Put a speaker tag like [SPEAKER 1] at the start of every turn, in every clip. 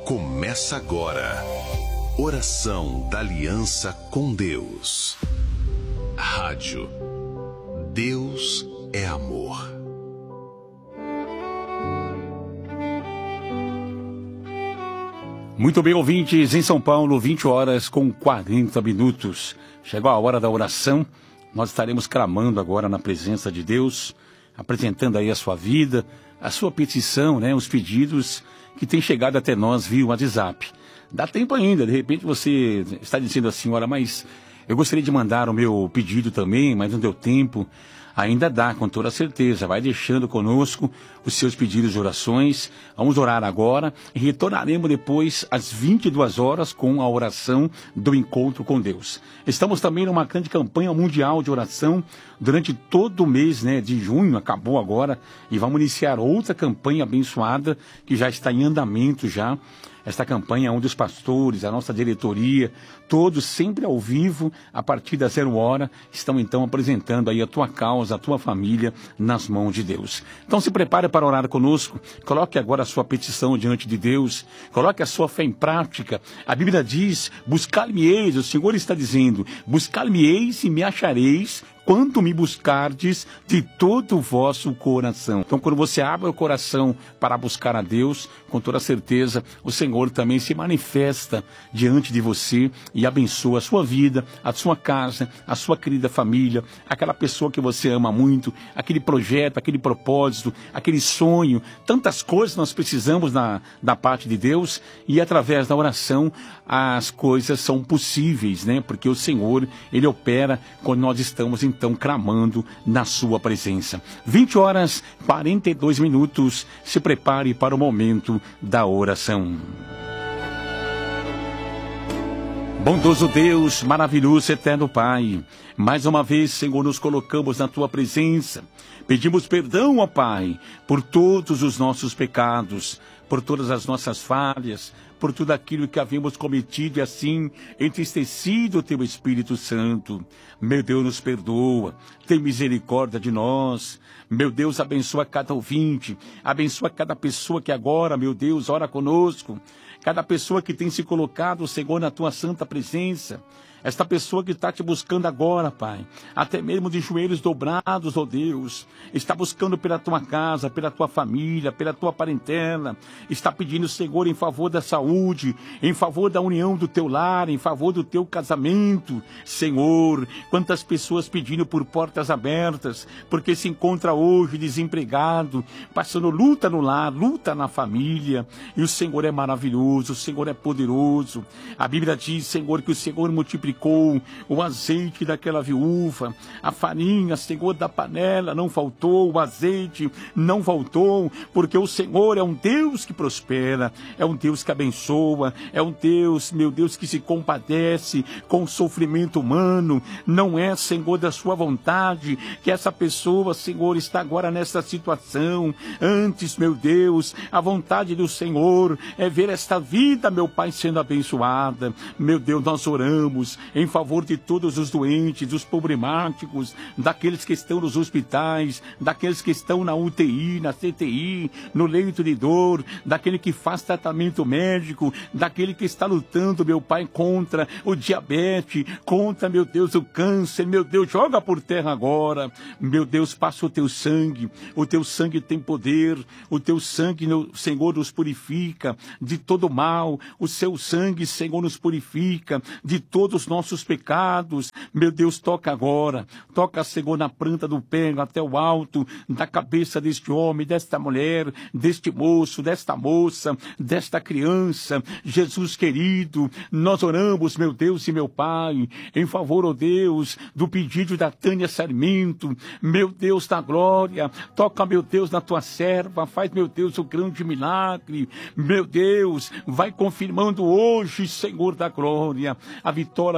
[SPEAKER 1] Começa agora. Oração da Aliança com Deus. Rádio. Deus é amor.
[SPEAKER 2] Muito bem, ouvintes, em São Paulo, 20 horas com 40 minutos. Chegou a hora da oração. Nós estaremos clamando agora na presença de Deus, apresentando aí a sua vida, a sua petição, os pedidos que têm chegado até nós via WhatsApp. Dá tempo ainda, de repente você está dizendo assim, olha, mas eu gostaria de mandar o meu pedido também, mas não deu tempo. Ainda dá, com toda certeza. Vai deixando conosco os seus pedidos de orações. Vamos orar agora e retornaremos depois às 22 horas com a oração do encontro com Deus. Estamos também numa grande campanha mundial de oração durante todo o mês de junho, acabou agora, e vamos iniciar outra campanha abençoada que já está em andamento já. Esta campanha onde os pastores, a nossa diretoria, todos sempre ao vivo, a partir da 0 hora, estão então apresentando aí a tua causa, a tua família nas mãos de Deus. Então se prepare para orar conosco, coloque agora a sua petição diante de Deus, coloque a sua fé em prática. A Bíblia diz, buscar-me-eis, o Senhor está dizendo, buscar-me-eis e me achareis, quando me buscardes de todo o vosso coração. Então, quando você abre o coração para buscar a Deus, com toda certeza, o Senhor também se manifesta diante de você e abençoa a sua vida, a sua casa, a sua querida família, aquela pessoa que você ama muito, aquele projeto, aquele propósito, aquele sonho. Tantas coisas nós precisamos da parte de Deus e através da oração as coisas são possíveis, porque o Senhor, Ele opera quando nós estamos então clamando na sua presença. 20 horas, 42 minutos, se prepare para o momento da oração. Bondoso Deus, maravilhoso eterno Pai, mais uma vez, Senhor, nos colocamos na Tua presença. Pedimos perdão, ó Pai, por todos os nossos pecados, por todas as nossas falhas, por tudo aquilo que havíamos cometido e assim entristecido o Teu Espírito Santo. Meu Deus, nos perdoa, tem misericórdia de nós. Meu Deus, abençoa cada ouvinte, abençoa cada pessoa que agora, meu Deus, ora conosco. Cada pessoa que tem se colocado, Senhor, na Tua santa presença. Esta pessoa que está te buscando agora, Pai, até mesmo de joelhos dobrados, ó Deus, está buscando pela Tua casa, pela Tua família, pela Tua parentela, está pedindo, Senhor, em favor da saúde, em favor da união do Teu lar, em favor do Teu casamento. Senhor, quantas pessoas pedindo por portas abertas, porque se encontra hoje desempregado, passando luta no lar, luta na família, e o Senhor é maravilhoso, o Senhor é poderoso. A Bíblia diz, Senhor, que o Senhor multiplicou o azeite daquela viúva, a farinha, Senhor, da panela não faltou, o azeite não faltou, porque o Senhor é um Deus que prospera, é um Deus que abençoa, é um Deus, meu Deus, que se compadece com o sofrimento humano. Não é, Senhor, da sua vontade que essa pessoa, Senhor, está agora nessa situação. Antes, meu Deus, a vontade do Senhor é ver esta vida, meu Pai, sendo abençoada. Meu Deus, nós oramos em favor de todos os doentes, dos problemáticos, daqueles que estão nos hospitais, daqueles que estão na UTI, na CTI, no leito de dor, daquele que faz tratamento médico, daquele que está lutando, meu Pai, contra o diabetes, contra, meu Deus, o câncer. Meu Deus, joga por terra agora. Meu Deus, passa o Teu sangue tem poder, o Teu sangue, Senhor, nos purifica de todo mal, o Seu sangue, Senhor, nos purifica de todos nossos pecados. Meu Deus, toca agora, toca, Senhor, na planta do pé até o alto da cabeça deste homem, desta mulher, deste moço, desta moça, desta criança. Jesus querido, nós oramos, meu Deus e meu Pai, em favor, ó Deus, do pedido da Tânia Sarmento. Meu Deus da glória, toca, meu Deus, na Tua serva, faz, meu Deus, o grande milagre. Meu Deus, vai confirmando hoje, Senhor da glória, a vitória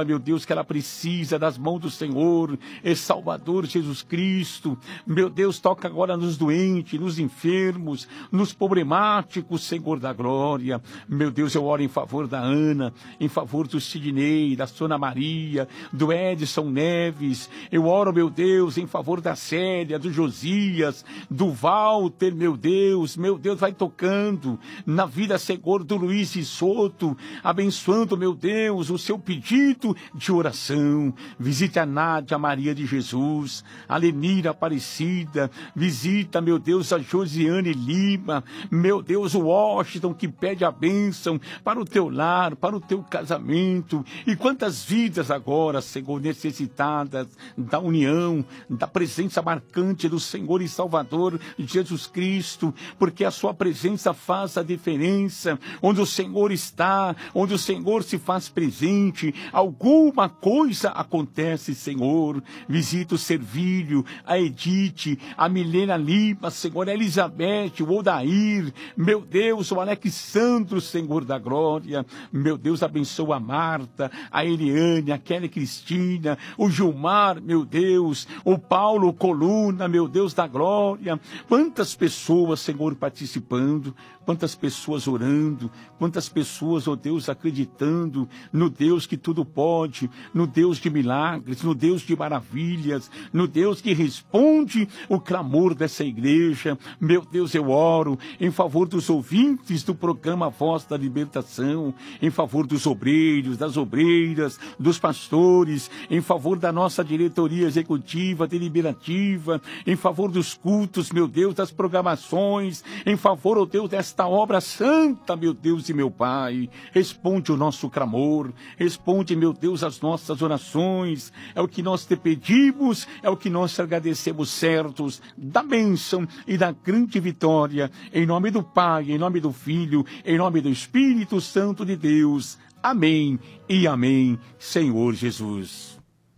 [SPEAKER 2] ela, meu Deus, que ela precisa das mãos do Senhor, Salvador Jesus Cristo. Meu Deus, toca agora nos doentes, nos enfermos, nos problemáticos, Senhor da glória. Meu Deus, eu oro em favor da Ana, em favor do Sidney, da Sona Maria, do Edson Neves. Eu oro, meu Deus, em favor da Célia, do Josias, do Walter, meu Deus, vai tocando na vida, Senhor, do Luiz e Soto, abençoando, meu Deus, o seu pedido de oração. Visite a Nádia Maria de Jesus, a Lenira Aparecida, visita, meu Deus, a Josiane Lima, meu Deus, o Washington, que pede a bênção para o teu lar, para o teu casamento. E quantas vidas agora, Senhor, necessitadas da união, da presença marcante do Senhor e Salvador Jesus Cristo, porque a sua presença faz a diferença. Onde o Senhor está, onde o Senhor se faz presente, alguma coisa acontece, Senhor. Visita o Servílio, a Edith, a Milena Lima, Senhor, a Elizabeth, o Odair, meu Deus, o Alexandro, Senhor da glória. Meu Deus, abençoa a Marta, a Eliane, a Kelly Cristina, o Gilmar, meu Deus, o Paulo Coluna, meu Deus da glória. Quantas pessoas, Senhor, participando, quantas pessoas orando, quantas pessoas, ó Deus, acreditando no Deus que tudo pode, no Deus de milagres, no Deus de maravilhas, no Deus que responde o clamor dessa igreja. Meu Deus, eu oro em favor dos ouvintes do programa Voz da Libertação, em favor dos obreiros, das obreiras, dos pastores, em favor da nossa diretoria executiva, deliberativa, em favor dos cultos, meu Deus, das programações, em favor, ó Deus, desta obra santa, meu Deus e meu Pai. Responde o nosso clamor, responde, meu Deus, as nossas orações. É o que nós te pedimos, é o que nós te agradecemos, certos da bênção e da grande vitória. Em nome do Pai, em nome do Filho, em nome do Espírito Santo de Deus. Amém e amém, Senhor Jesus.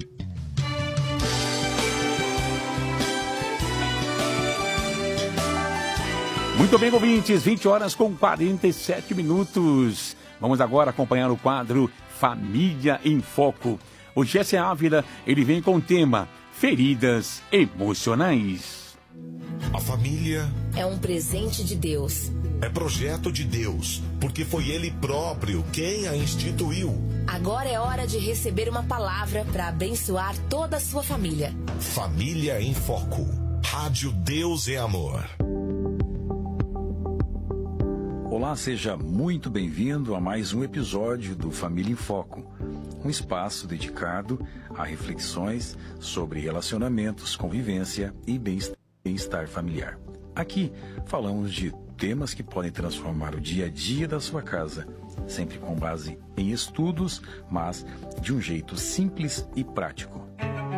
[SPEAKER 2] Muito bem, ouvintes, 20 horas com 47 minutos. Vamos agora acompanhar o quadro Família em Foco. O Jesse Ávila, ele vem com o tema Feridas Emocionais.
[SPEAKER 3] A família
[SPEAKER 4] é um presente de Deus.
[SPEAKER 3] É projeto de Deus, porque foi Ele próprio quem a instituiu.
[SPEAKER 4] Agora é hora de receber uma palavra para abençoar toda a sua família.
[SPEAKER 3] Família em Foco. Rádio Deus é Amor.
[SPEAKER 5] Olá, seja muito bem-vindo a mais um episódio do Família em Foco, um espaço dedicado a reflexões sobre relacionamentos, convivência e bem-estar familiar. Aqui falamos de temas que podem transformar o dia a dia da sua casa, sempre com base em estudos, mas de um jeito simples e prático.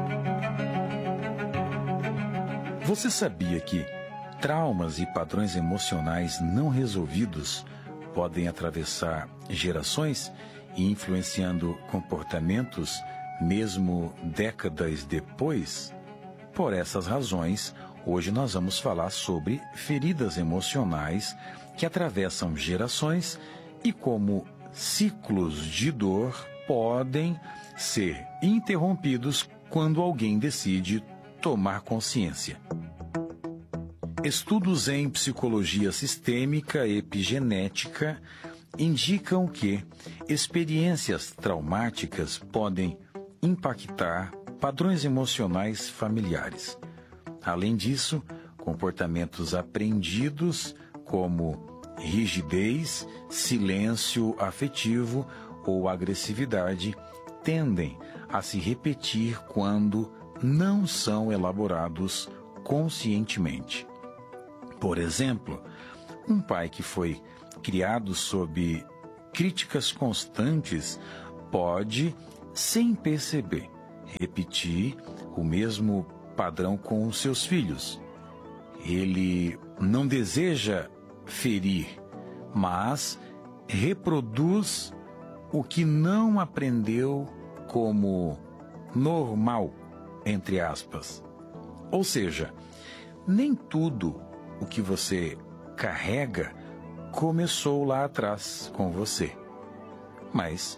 [SPEAKER 5] Você sabia que traumas e padrões emocionais não resolvidos podem atravessar gerações e influenciando comportamentos mesmo décadas depois? Por essas razões, hoje nós vamos falar sobre feridas emocionais que atravessam gerações e como ciclos de dor podem ser interrompidos quando alguém decide tomar consciência. Estudos em psicologia sistêmica e epigenética indicam que experiências traumáticas podem impactar padrões emocionais familiares. Além disso, comportamentos aprendidos como rigidez, silêncio afetivo ou agressividade tendem a se repetir quando não são elaborados conscientemente. Por exemplo, um pai que foi criado sob críticas constantes pode, sem perceber, repetir o mesmo padrão com os seus filhos. Ele não deseja ferir, mas reproduz o que não aprendeu como normal, entre aspas. Ou seja, nem tudo o que você carrega começou lá atrás com você, mas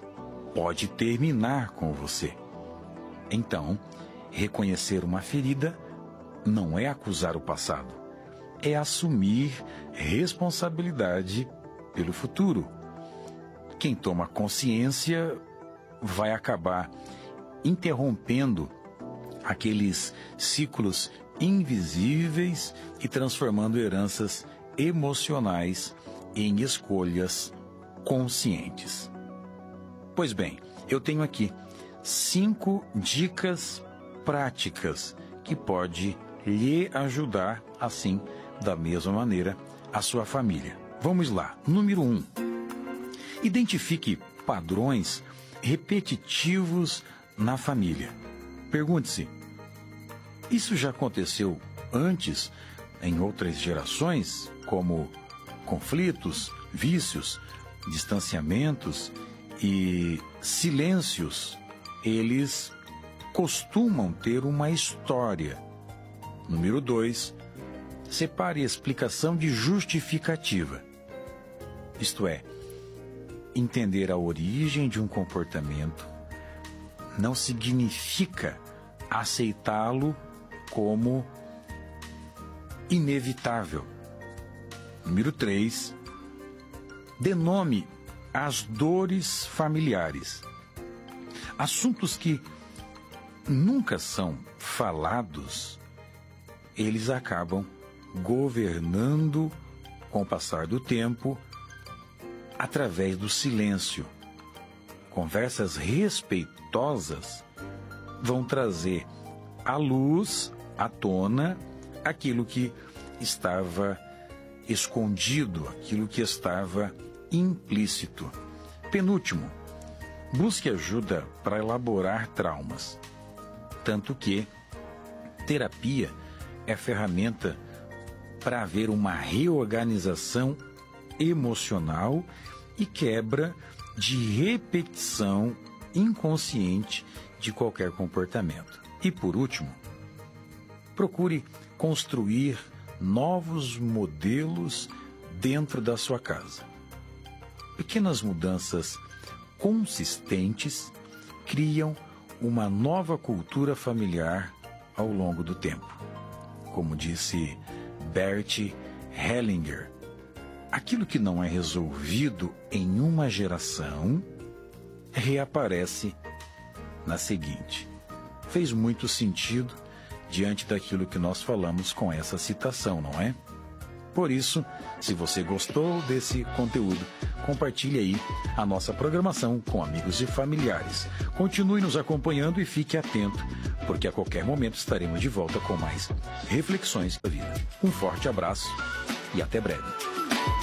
[SPEAKER 5] pode terminar com você. Então, reconhecer uma ferida não é acusar o passado, é assumir responsabilidade pelo futuro. Quem toma consciência vai acabar interrompendo aqueles ciclos invisíveis e transformando heranças emocionais em escolhas conscientes. Pois bem, eu tenho aqui 5 dicas práticas que pode lhe ajudar, assim, da mesma maneira, a sua família. Vamos lá. Número 1. Identifique padrões repetitivos na família. Pergunte-se: isso já aconteceu antes em outras gerações, como conflitos, vícios, distanciamentos e silêncios? Eles costumam ter uma história. Número 2. Separe explicação de justificativa. Isto é, entender a origem de um comportamento não significa aceitá-lo como inevitável. Número 3. Dê nome às dores familiares. Assuntos que nunca são falados, eles acabam governando com o passar do tempo através do silêncio. Conversas respeitosas vão trazer à luz, à tona, aquilo que estava escondido, aquilo que estava implícito. Penúltimo, busque ajuda para elaborar traumas. Tanto que terapia é ferramenta para haver uma reorganização emocional e quebra de repetição inconsciente de qualquer comportamento. E por último, procure construir novos modelos dentro da sua casa. Pequenas mudanças consistentes criam uma nova cultura familiar ao longo do tempo. Como disse Bert Hellinger, aquilo que não é resolvido em uma geração reaparece na seguinte. Fez muito sentido diante daquilo que nós falamos com essa citação, não é? Por isso, se você gostou desse conteúdo, compartilhe aí a nossa programação com amigos e familiares. Continue nos acompanhando e fique atento, porque a qualquer momento estaremos de volta com mais reflexões da vida. Um forte abraço e até breve.